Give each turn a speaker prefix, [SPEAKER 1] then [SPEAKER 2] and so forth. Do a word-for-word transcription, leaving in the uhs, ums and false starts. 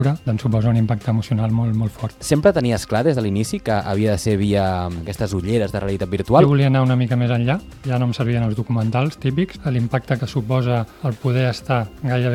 [SPEAKER 1] doncs suposa un impacte emocional molt, molt fort.
[SPEAKER 2] Sempre tenies clar des de l'inici que havia de ser via aquestes ulleres de realitat virtual?
[SPEAKER 1] Jo volia anar una mica més enllà, ja no em servien els documentals típics, l'impacte que suposa el poder estar gairebé